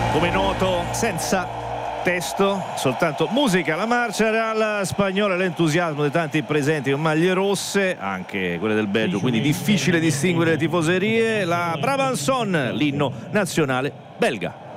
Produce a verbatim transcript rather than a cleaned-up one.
come noto senza testo, soltanto musica. La marcia real spagnola, l'entusiasmo di tanti presenti con maglie rosse, anche quelle del Belgio, quindi difficile distinguere le tifoserie. La Brabanson, l'inno nazionale belga.